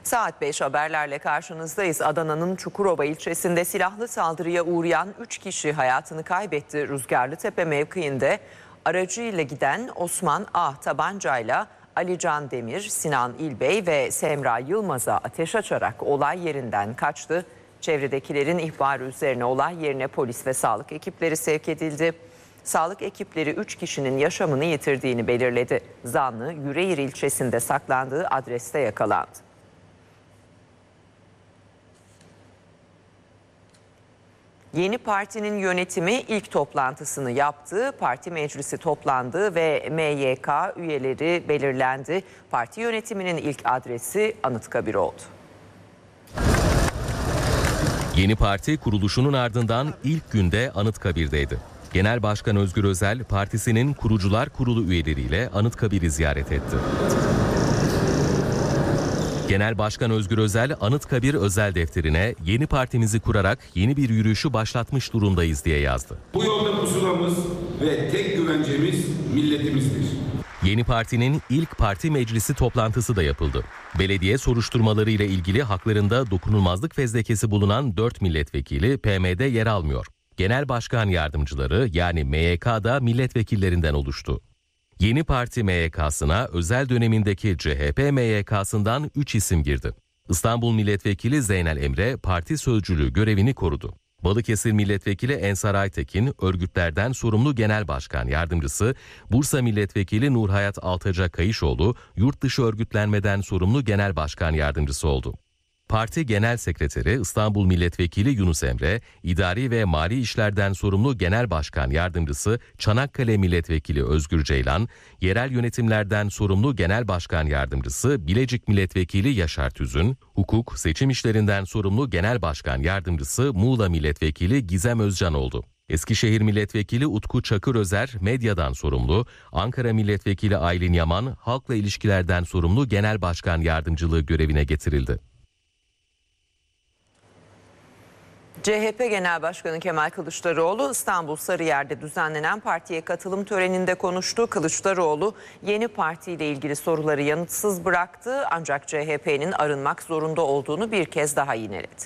Saat 5 haberlerle karşınızdayız. Adana'nın Çukurova ilçesinde silahlı saldırıya uğrayan 3 kişi hayatını kaybetti. Rüzgarlıtepe mevkiinde aracıyla giden Osman A. tabancayla Ali Can Demir, Sinan İlbey ve Semra Yılmaz'a ateş açarak olay yerinden kaçtı. Çevredekilerin ihbarı üzerine olay yerine polis ve sağlık ekipleri sevk edildi. Sağlık ekipleri 3 kişinin yaşamını yitirdiğini belirledi. Zanlı Yüreğir ilçesinde saklandığı adreste yakalandı. Yeni partinin yönetimi ilk toplantısını yaptı. Parti meclisi toplandı ve MYK üyeleri belirlendi. Parti yönetiminin ilk adresi Anıtkabir oldu. Yeni parti kuruluşunun ardından ilk günde Anıtkabir'deydi. Genel Başkan Özgür Özel, partisinin kurucular kurulu üyeleriyle Anıtkabir'i ziyaret etti. Genel Başkan Özgür Özel, Anıtkabir özel defterine yeni partimizi kurarak yeni bir yürüyüşü başlatmış durumdayız diye yazdı. Bu yolda pusulamız ve tek güvencemiz milletimizdir. Yeni partinin ilk parti meclisi toplantısı da yapıldı. Belediye soruşturmaları ile ilgili haklarında dokunulmazlık fezlekesi bulunan 4 milletvekili PM'de yer almıyor. Genel Başkan Yardımcıları yani MYK'da milletvekillerinden oluştu. Yeni parti MYK'sına özel dönemindeki CHP MYK'sından 3 isim girdi. İstanbul Milletvekili Zeynel Emre parti sözcülüğü görevini korudu. Balıkesir Milletvekili Ensar Aytekin örgütlerden sorumlu Genel Başkan Yardımcısı, Bursa Milletvekili Nurhayat Altaca Kayışoğlu yurt dışı örgütlenmeden sorumlu Genel Başkan Yardımcısı oldu. Parti Genel Sekreteri İstanbul Milletvekili Yunus Emre, İdari ve Mali İşlerden sorumlu Genel Başkan Yardımcısı Çanakkale Milletvekili Özgür Ceylan, yerel yönetimlerden sorumlu Genel Başkan Yardımcısı Bilecik Milletvekili Yaşar Tüzün, hukuk, seçim işlerinden sorumlu Genel Başkan Yardımcısı Muğla Milletvekili Gizem Özcan oldu. Eskişehir Milletvekili Utku Çakırözer medyadan sorumlu, Ankara Milletvekili Aylin Yaman halkla ilişkilerden sorumlu Genel Başkan Yardımcılığı görevine getirildi. CHP Genel Başkanı Kemal Kılıçdaroğlu İstanbul Sarıyer'de düzenlenen partiye katılım töreninde konuştu. Kılıçdaroğlu yeni partiyle ilgili soruları yanıtsız bıraktı ancak CHP'nin arınmak zorunda olduğunu bir kez daha yineledi.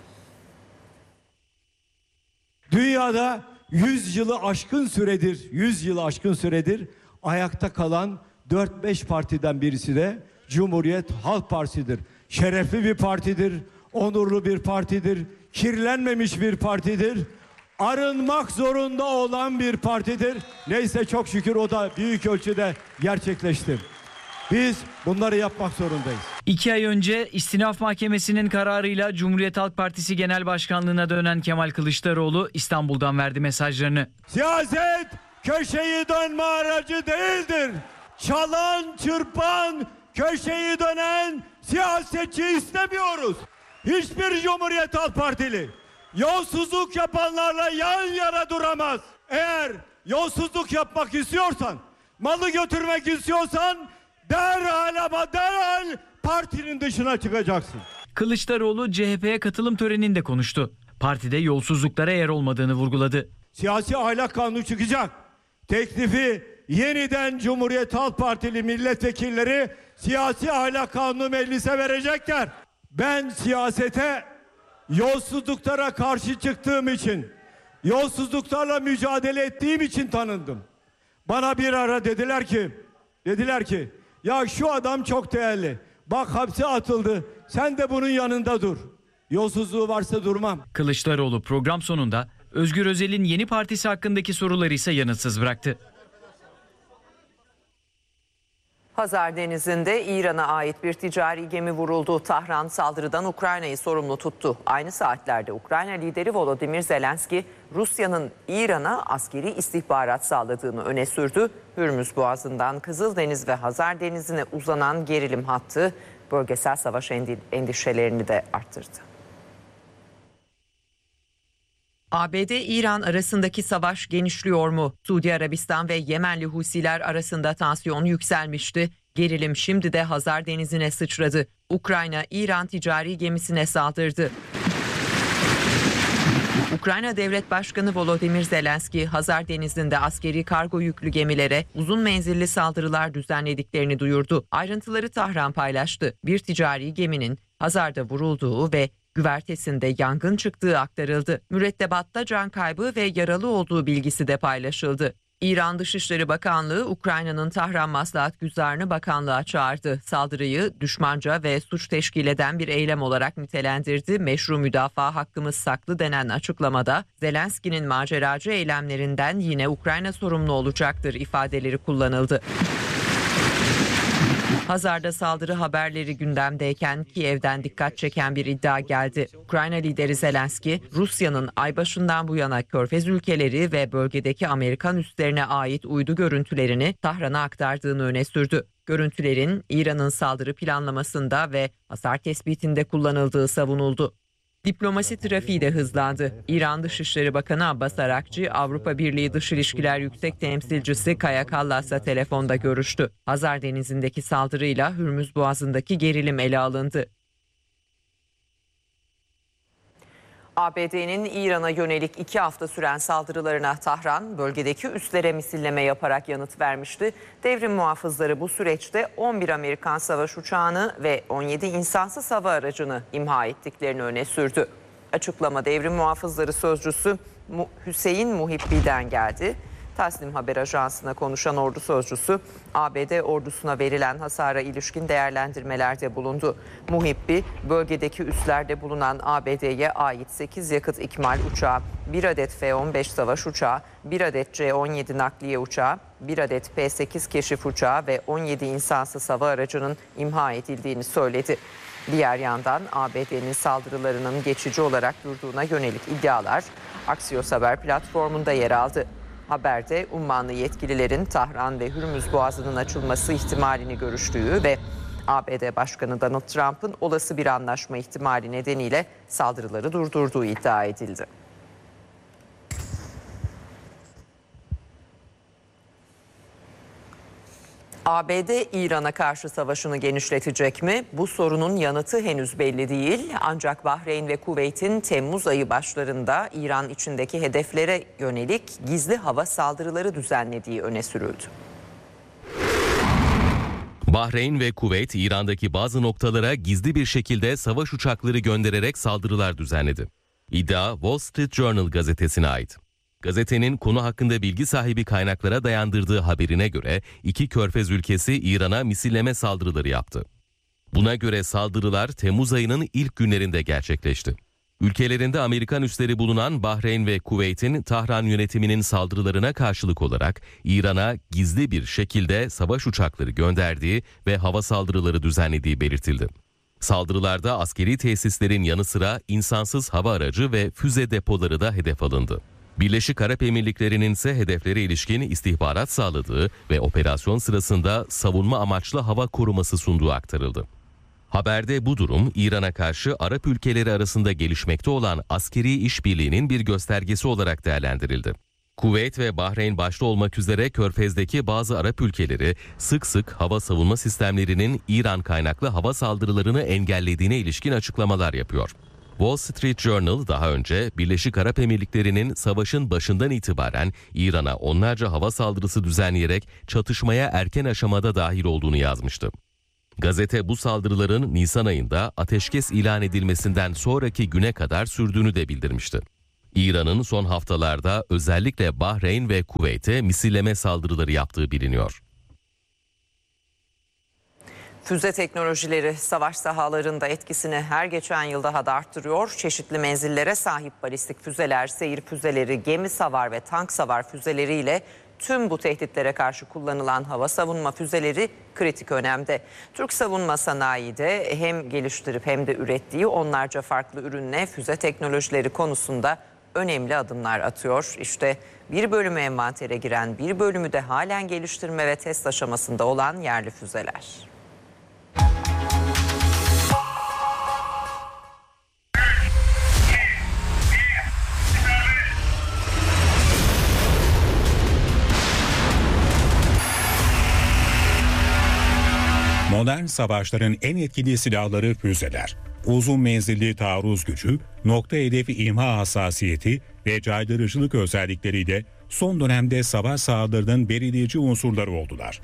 Dünyada 100 yılı aşkın süredir ayakta kalan 4-5 partiden birisi de Cumhuriyet Halk Partisi'dir. Şerefli bir partidir, onurlu bir partidir, kirlenmemiş bir partidir, arınmak zorunda olan bir partidir. Neyse çok şükür o da büyük ölçüde gerçekleşti. Biz bunları yapmak zorundayız. 2 ay önce İstinaf Mahkemesi'nin kararıyla Cumhuriyet Halk Partisi Genel Başkanlığı'na dönen Kemal Kılıçdaroğlu İstanbul'dan verdi mesajlarını. Siyaset köşeyi dönme aracı değildir. Çalan, çırpan, köşeyi dönen siyasetçi istemiyoruz. Hiçbir Cumhuriyet Halk Partili yolsuzluk yapanlarla yan yana duramaz. Eğer yolsuzluk yapmak istiyorsan, malı götürmek istiyorsan derhal partinin dışına çıkacaksın. Kılıçdaroğlu CHP'ye katılım töreninde konuştu. Partide yolsuzluklara yer olmadığını vurguladı. Siyasi ahlak kanunu çıkacak. Teklifi yeniden Cumhuriyet Halk Partili milletvekilleri siyasi ahlak kanunu meclise verecekler. Ben siyasete yolsuzluklara karşı çıktığım için, yolsuzluklarla mücadele ettiğim için tanındım. Bana bir ara dediler ki ya şu adam çok değerli. Bak hapse atıldı. Sen de bunun yanında dur. Yolsuzluğu varsa durmam. Kılıçdaroğlu program sonunda Özgür Özel'in yeni partisi hakkındaki soruları ise yanıtsız bıraktı. Hazar Denizi'nde İran'a ait bir ticari gemi vuruldu. Tahran saldırıdan Ukrayna'yı sorumlu tuttu. Aynı saatlerde Ukrayna lideri Volodymyr Zelenski, Rusya'nın İran'a askeri istihbarat sağladığını öne sürdü. Hürmüz Boğazı'ndan Kızıldeniz ve Hazar Denizi'ne uzanan gerilim hattı bölgesel savaş endişelerini de arttırdı. ABD-İran arasındaki savaş genişliyor mu? Suudi Arabistan ve Yemenli Husiler arasında tansiyon yükselmişti. Gerilim şimdi de Hazar Denizi'ne sıçradı. Ukrayna, İran ticari gemisine saldırdı. Ukrayna Devlet Başkanı Volodymyr Zelenski, Hazar Denizi'nde askeri kargo yüklü gemilere uzun menzilli saldırılar düzenlediklerini duyurdu. Ayrıntıları Tahran paylaştı. Bir ticari geminin Hazar'da vurulduğu ve güvertesinde yangın çıktığı aktarıldı. Mürettebatta can kaybı ve yaralı olduğu bilgisi de paylaşıldı. İran Dışişleri Bakanlığı, Ukrayna'nın Tahran Maslahat Güzarı'nı bakanlığa çağırdı. Saldırıyı düşmanca ve suç teşkil eden bir eylem olarak nitelendirdi. Meşru müdafaa hakkımız saklı denen açıklamada, Zelenski'nin maceracı eylemlerinden yine Ukrayna sorumlu olacaktır ifadeleri kullanıldı. Hazar'da saldırı haberleri gündemdeyken Kiev'den dikkat çeken bir iddia geldi. Ukrayna lideri Zelenski, Rusya'nın ay başından bu yana Körfez ülkeleri ve bölgedeki Amerikan üslerine ait uydu görüntülerini Tahran'a aktardığını öne sürdü. Görüntülerin İran'ın saldırı planlamasında ve hasar tespitinde kullanıldığı savunuldu. Diplomasi trafiği de hızlandı. İran Dışişleri Bakanı Abbas Arakçı, Avrupa Birliği Dış İlişkiler Yüksek Temsilcisi Kaja Kallas'la telefonda görüştü. Hazar Denizi'ndeki saldırıyla Hürmüz Boğazı'ndaki gerilim ele alındı. ABD'nin İran'a yönelik 2 hafta süren saldırılarına Tahran, bölgedeki üslere misilleme yaparak yanıt vermişti. Devrim muhafızları bu süreçte 11 Amerikan savaş uçağını ve 17 insansız hava aracını imha ettiklerini öne sürdü. Açıklama Devrim Muhafızları Sözcüsü Hüseyin Muhibbi'den geldi. Tasnim Haber Ajansı'na konuşan ordu sözcüsü, ABD ordusuna verilen hasara ilişkin değerlendirmelerde bulundu. Muhibbi, bölgedeki üslerde bulunan ABD'ye ait 8 yakıt ikmal uçağı, 1 adet F-15 savaş uçağı, 1 adet C-17 nakliye uçağı, 1 adet P-8 keşif uçağı ve 17 insansız hava aracının imha edildiğini söyledi. Diğer yandan ABD'nin saldırılarının geçici olarak durduğuna yönelik iddialar Axios Haber platformunda yer aldı. Haberde Ummanlı yetkililerin Tahran ve Hürmüz Boğazı'nın açılması ihtimalini görüştüğü ve ABD Başkanı Donald Trump'ın olası bir anlaşma ihtimali nedeniyle saldırıları durdurduğu iddia edildi. ABD İran'a karşı savaşını genişletecek mi? Bu sorunun yanıtı henüz belli değil. Ancak Bahreyn ve Kuveyt'in Temmuz ayı başlarında İran içindeki hedeflere yönelik gizli hava saldırıları düzenlediği öne sürüldü. Bahreyn ve Kuveyt, İran'daki bazı noktalara gizli bir şekilde savaş uçakları göndererek saldırılar düzenledi. İddia Wall Street Journal gazetesine ait. Gazetenin konu hakkında bilgi sahibi kaynaklara dayandırdığı haberine göre 2 Körfez ülkesi İran'a misilleme saldırıları yaptı. Buna göre saldırılar Temmuz ayının ilk günlerinde gerçekleşti. Ülkelerinde Amerikan üsleri bulunan Bahreyn ve Kuveyt'in Tahran yönetiminin saldırılarına karşılık olarak İran'a gizli bir şekilde savaş uçakları gönderdiği ve hava saldırıları düzenlediği belirtildi. Saldırılarda askeri tesislerin yanı sıra insansız hava aracı ve füze depoları da hedef alındı. Birleşik Arap Emirlikleri'nin ise hedeflere ilişkin istihbarat sağladığı ve operasyon sırasında savunma amaçlı hava koruması sunduğu aktarıldı. Haberde bu durum İran'a karşı Arap ülkeleri arasında gelişmekte olan askeri işbirliğinin bir göstergesi olarak değerlendirildi. Kuveyt ve Bahreyn başta olmak üzere Körfez'deki bazı Arap ülkeleri sık sık hava savunma sistemlerinin İran kaynaklı hava saldırılarını engellediğine ilişkin açıklamalar yapıyor. Wall Street Journal daha önce Birleşik Arap Emirlikleri'nin savaşın başından itibaren İran'a onlarca hava saldırısı düzenleyerek çatışmaya erken aşamada dahil olduğunu yazmıştı. Gazete bu saldırıların Nisan ayında ateşkes ilan edilmesinden sonraki güne kadar sürdüğünü de bildirmişti. İran'ın son haftalarda özellikle Bahreyn ve Kuveyt'e misilleme saldırıları yaptığı biliniyor. Füze teknolojileri savaş sahalarında etkisini her geçen yıl daha da arttırıyor. Çeşitli menzillere sahip balistik füzeler, seyir füzeleri, gemi savar ve tank savar füzeleriyle tüm bu tehditlere karşı kullanılan hava savunma füzeleri kritik önemde. Türk savunma sanayi de hem geliştirip hem de ürettiği onlarca farklı ürünle füze teknolojileri konusunda önemli adımlar atıyor. İşte bir bölümü envantere giren, bir bölümü de halen geliştirme ve test aşamasında olan yerli füzeler. Modern savaşların en etkili silahları füzeler. uzun menzilli taarruz gücü, nokta hedefi imha hassasiyeti ve caydırıcılık özellikleriyle son dönemde savaş sahalarının belirleyici unsurları oldular.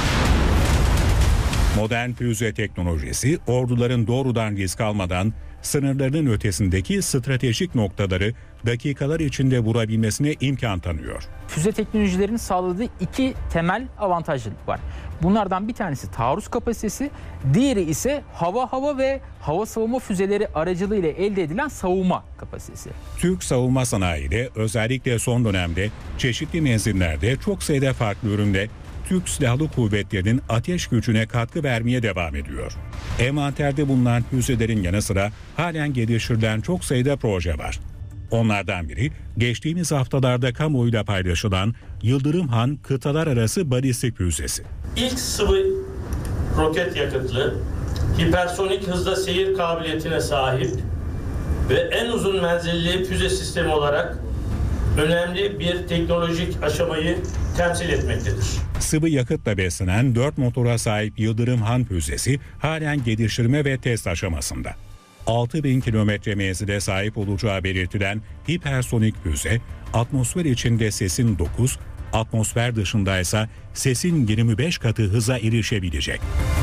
Modern füze teknolojisi, orduların doğrudan risk almadan sınırlarının ötesindeki stratejik noktaları dakikalar içinde vurabilmesine imkan tanıyor. Füze teknolojilerinin sağladığı iki temel avantajlılık var. Bunlardan bir tanesi taarruz kapasitesi, diğeri ise hava ve hava savunma füzeleri aracılığıyla elde edilen savunma kapasitesi. Türk savunma sanayi de özellikle son dönemde çeşitli menzillerde çok sayıda farklı ürünle Türk Silahlı Kuvvetleri'nin ateş gücüne katkı vermeye devam ediyor. Envanterde bulunan füzelerin yanı sıra halen geliştirilen çok sayıda proje var. Onlardan biri geçtiğimiz haftalarda kamuoyuyla paylaşılan Yıldırım Han kıtalar arası balistik füzesi. İlk sıvı roket yakıtlı, hipersonik hızda seyir kabiliyetine sahip ve en uzun menzilli füze sistemi olarak önemli bir teknolojik aşamayı temsil etmektedir. Sıvı yakıtla beslenen 4 motora sahip Yıldırım Han füzesi halen geliştirme ve test aşamasında. 6000 kilometre menzile sahip olacağı belirtilen hipersonik füze, atmosfer içinde sesin 9, atmosfer dışında ise sesin 25 katı hıza erişebilecek.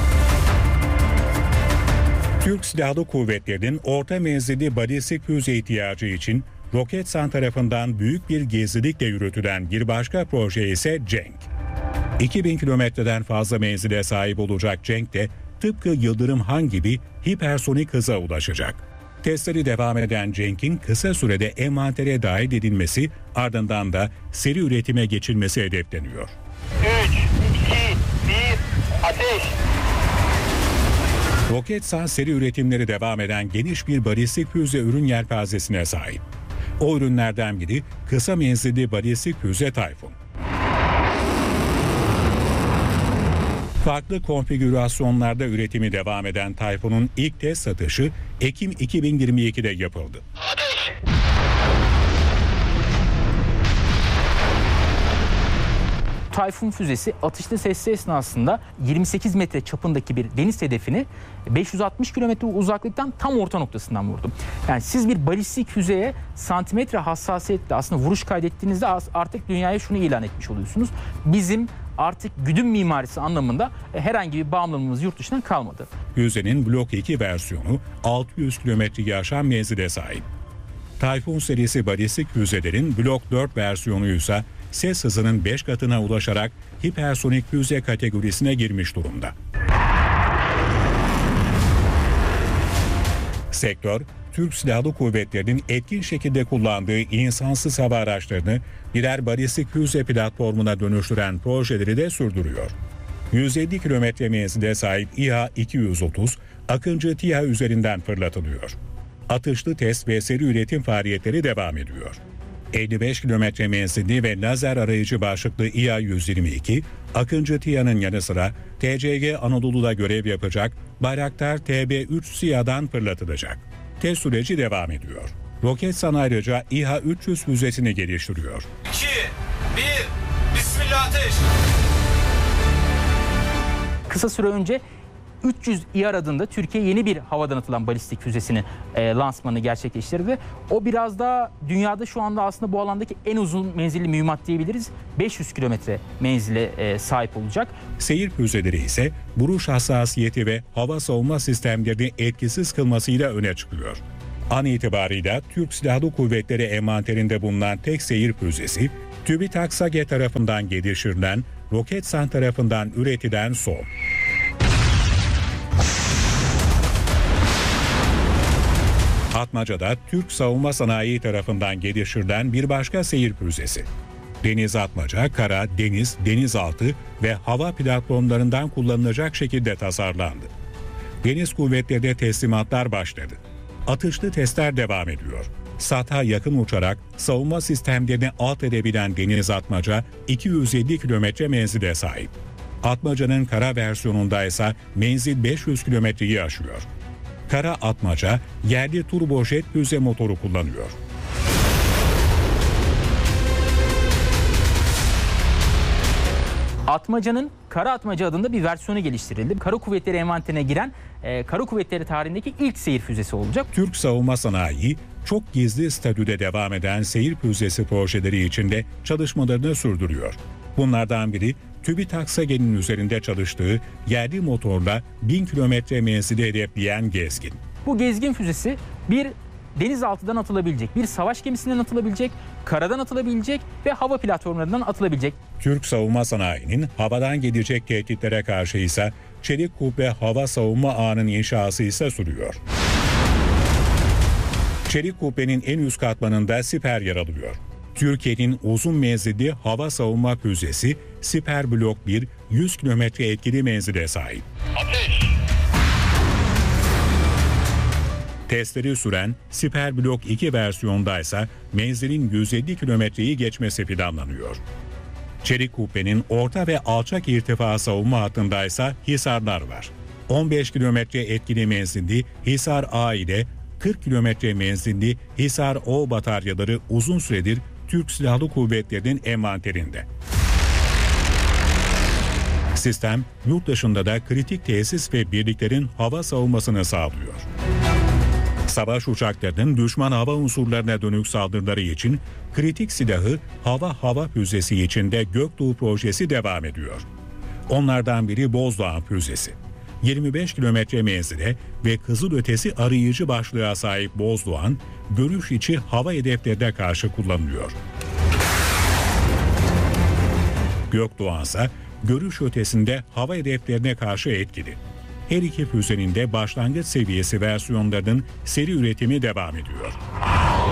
Türk Silahlı Kuvvetleri'nin orta menzilli balistik füze ihtiyacı için Roketsan tarafından büyük bir gizlilikle yürütülen bir başka proje ise Cenk. 2000 kilometreden fazla menzile sahip olacak Cenk de tıpkı Yıldırım Han gibi hipersonik hıza ulaşacak. Testleri devam eden Cenk'in kısa sürede envantere dahil edilmesi, ardından da seri üretime geçilmesi hedefleniyor. 3, 2, 1, ateş! Roketsan seri üretimleri devam eden geniş bir balistik füze ürün yelpazesine sahip. O ürünlerden biri kısa menzilli balistik füze Tayfun. Farklı konfigürasyonlarda üretimi devam eden Tayfun'un ilk test satışı Ekim 2022'de yapıldı. Tayfun füzesi atışlı sesi esnasında 28 metre çapındaki bir deniz hedefini 560 kilometre uzaklıktan tam orta noktasından vurdu. Yani siz bir balistik füzeye santimetre hassasiyetle aslında vuruş kaydettiğinizde artık dünyaya şunu ilan etmiş oluyorsunuz. Bizim artık güdüm mimarisi anlamında herhangi bir bağımlılığımız yurt dışından kalmadı. Füzenin Blok 2 versiyonu 600 kilometre aşan menzile sahip. Tayfun serisi balistik füzelerin Blok 4 versiyonu ise ses hızının 5 katına ulaşarak hipersonik füze kategorisine girmiş durumda. Sektör, Türk Silahlı Kuvvetleri'nin etkin şekilde kullandığı insansız hava araçlarını birer balistik füze platformuna dönüştüren projeleri de sürdürüyor. 150 kilometre menzile sahip İHA-230, Akıncı TİHA üzerinden fırlatılıyor. Atışlı test ve seri üretim faaliyetleri devam ediyor. 55 kilometre menzilli ve lazer arayıcı başlıklı İHA-122, Akıncı TİHA'nın yanı sıra TCG Anadolu'da görev yapacak Bayraktar TB3 SİHA'dan fırlatılacak. Test süreci devam ediyor. Roketsan ayrıca İHA-300 füzesini geliştiriyor. 2, 1, Bismillah ateş! Kısa süre önce 300 İHA adında Türkiye yeni bir havadan atılan balistik füzesini lansmanı gerçekleştirdi. O biraz daha dünyada şu anda aslında bu alandaki en uzun menzilli mühimmat diyebiliriz. 500 kilometre menzile sahip olacak. Seyir füzeleri ise vuruş hassasiyeti ve hava savunma sistemlerini etkisiz kılmasıyla öne çıkıyor. An itibarıyla Türk Silahlı Kuvvetleri envanterinde bulunan tek seyir füzesi, TÜBİTAK SAGE tarafından geliştirilen, Roketsan tarafından üretilen SOM. Atmaca'da Türk Savunma Sanayi tarafından geliştirilen bir başka seyir füzesi. Deniz Atmaca, kara, deniz, denizaltı ve hava platformlarından kullanılacak şekilde tasarlandı. Deniz kuvvetlerinde teslimatlar başladı. Atışlı testler devam ediyor. SAT'a yakın uçarak savunma sistemlerini alt edebilen Deniz Atmaca 250 kilometre menzile sahip. Atmaca'nın kara versiyonunda ise menzil 500 kilometreyi aşıyor. Kara Atmaca yerli turbojet füze motoru kullanıyor. Atmaca'nın Kara Atmaca adında bir versiyonu geliştirildi. Kara Kuvvetleri envanterine giren Kara Kuvvetleri tarihindeki ilk seyir füzesi olacak. Türk savunma sanayi çok gizli statüde devam eden seyir füzesi projeleri içinde çalışmalarını sürdürüyor. Bunlardan biri TÜBİTAK SAGE'nin üzerinde çalıştığı yerli motorla 1000 kilometre menzili hedefleyen Gezgin. Bu Gezgin füzesi bir denizaltıdan atılabilecek, bir savaş gemisinden atılabilecek, karadan atılabilecek ve hava platformlarından atılabilecek. Türk savunma sanayinin havadan gelecek tehditlere karşı ise çelik kubbe hava savunma ağının inşası ise sürüyor. Çelik kubbenin en üst katmanında siper yer alıyor. Türkiye'nin uzun menzilli hava savunma füzesi Siper Blok 1 100 kilometre etkili menzile sahip. Testleri süren Siper Blok 2 versiyondaysa menzilin 150 kilometreyi geçmesi planlanıyor. Çelik kubbenin orta ve alçak irtifa savunma hattındaysa Hisarlar var. 15 kilometre etkili menzilli Hisar A ile 40 kilometre menzilli Hisar O bataryaları uzun süredir Türk Silahlı Kuvvetleri'nin envanterinde. Sistem yurt dışında da kritik tesis ve birliklerin hava savunmasını sağlıyor. Savaş uçaklarının düşman hava unsurlarına dönük saldırıları için kritik silahı hava füzesi içinde Göktuğ projesi devam ediyor. Onlardan biri Bozdoğan füzesi. 25 kilometre menzile ve kızılötesi arayıcı başlığa sahip Bozdoğan, görüş içi hava hedeflerine karşı kullanılıyor. Gökdoğan ise görüş ötesinde hava hedeflerine karşı etkili. Her iki füzenin de başlangıç seviyesi versiyonlarının seri üretimi devam ediyor.